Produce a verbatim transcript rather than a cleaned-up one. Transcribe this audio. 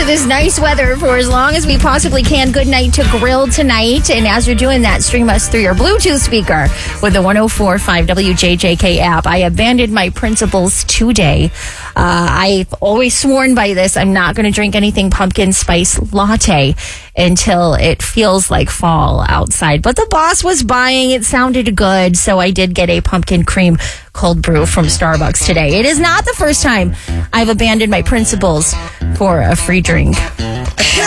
this nice weather for as long as we possibly can. Good night to grill tonight. And as you're doing that, stream us through your Bluetooth speaker with the one oh four point five W J J K app. I abandoned my principles today. Uh, I've always sworn by this. I'm not going to drink anything pumpkin spice latte until it feels like fall outside. But the boss was buying. It sounded good. So I did get a pumpkin cream cold brew from Starbucks today. It is not the first time I've abandoned my principles for a free drink.